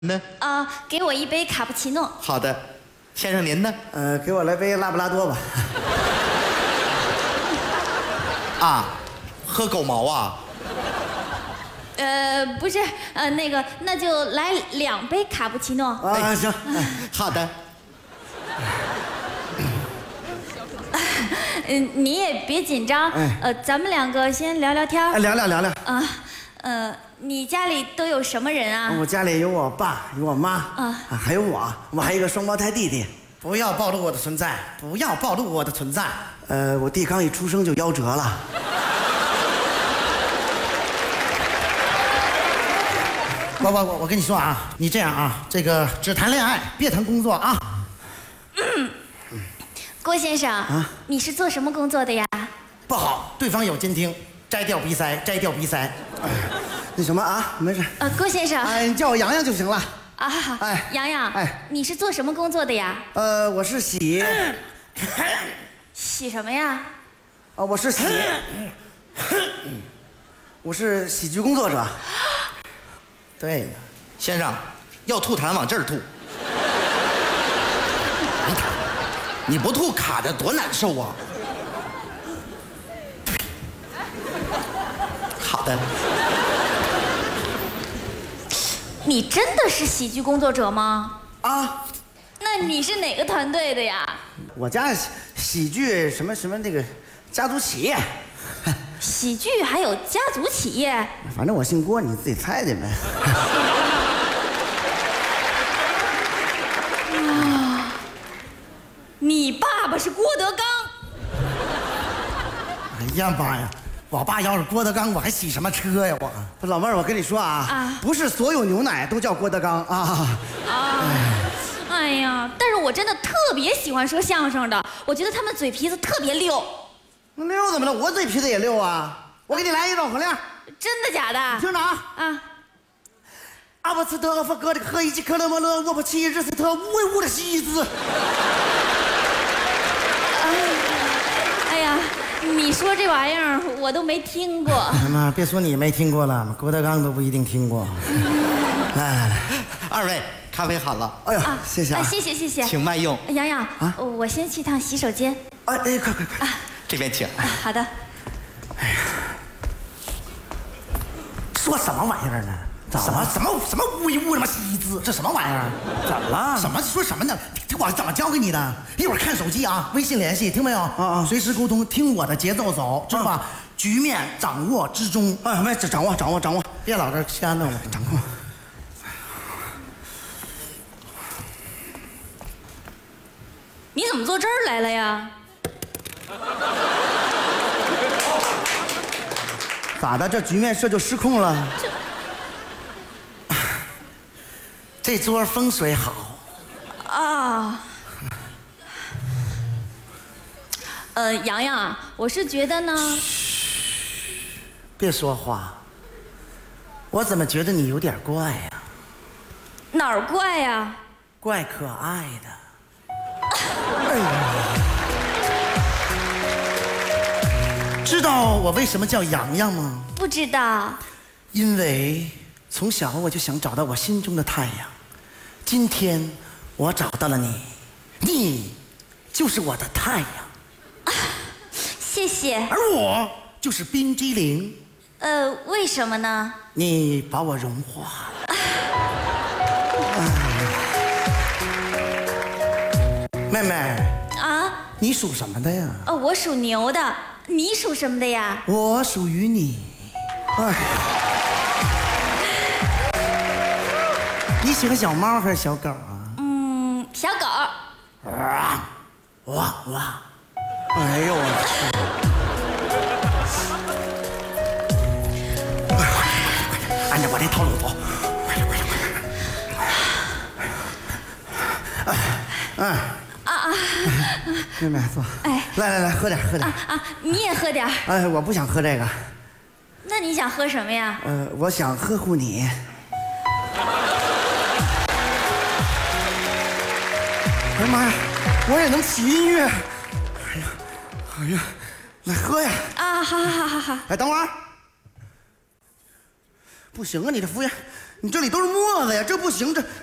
呢？ 给我一杯卡布奇诺。 好的，先生您呢？ 给我来杯拉布拉多吧。 喝狗毛啊？ 不是，那就来2杯卡布奇诺。 行， 好的。 你也别紧张，咱们2个先聊聊天。 聊聊。 你家里都有什么人啊？ 我家里有我爸，有我妈，还有我还有一个双胞胎弟弟。 不要暴露我的存在，不要暴露我的存在。 我弟刚一出生就夭折了。 我跟你说啊，你这样啊，这个只谈恋爱，别谈工作啊。 郭先生，你是做什么工作的呀？ 不好，对方有监听，摘掉鼻塞，摘掉鼻塞。 那什么啊，没事。 郭先生， 你叫我洋洋就行了。 好。洋洋，你是做什么工作的呀？ 我是洗什么呀？ 我是喜剧工作者。 对， 先生，要吐痰往这儿吐。 你不吐卡的多难受啊！ 好的。 你真的是喜剧工作者吗？ 那你是哪个团队的呀？ 我家喜剧什么那个家族企业。 喜剧还有家族企业？ 反正我姓郭，你自己猜去呗。 你爸爸是郭德纲。 哎呀妈呀！我爸要是郭德纲，我还洗什么车呀？我老妹儿，我跟你说不是所有牛奶都叫郭德纲哎呀，但是我真的特别喜欢说相声的，我觉得他们嘴皮子特别溜。 溜怎么了？我嘴皮子也溜啊！我给你来一绕口令。 真的假的？ 听着阿不斯特夫哥的喝一剂可乐莫勒，我不起日斯特无为无的西子。 哎呀，你说这玩意儿我都没听过。 妈，别说你没听过了，郭德纲都不一定听过。 二位，咖啡好了。 哎呀，谢谢谢谢， 请慢用。 洋洋我先去趟洗手间。 快！ 这边请。 好的。 哎呀，说什么玩意儿呢？什么无一物他妈西字，这什么玩意儿？ 怎么了？ 说什么呢？我怎么教给你的？一会儿看手机啊，微信联系，听没有？随时沟通，听我的节奏走，知道吧？局面掌握之中。 掌握， 别老这瞎弄了，掌握。 你怎么坐这儿来了呀？ 咋的？这局面这就失控了？ 这桌风水好。 洋洋，我是觉得呢。 别说话。我怎么觉得你有点怪呀？ 哪儿怪呀？ 怪可爱的。知道我为什么叫洋洋吗？ 不知道。 因为从小我就想找到我心中的太阳，今天我找到了你，你就是我的太阳。 谢谢。 而我就是冰激凌。 为什么呢？ 你把我融化了。妹妹你属什么的呀？ 我属牛的。你属什么的呀？ 我属于你。你喜欢小猫还是小狗啊？ 小狗。 哇！ 哎呦我去！ 按照我这套路走， 妹妹坐。来，喝点。 你也喝点。 我不想喝这个。 那你想喝什么呀？ 我想呵护你。哎呀妈呀，我也能起音乐！哎呀，来喝呀！ 好。 哎，等会儿。不行啊，你这服务员， 你这里都是沫子呀，这不行，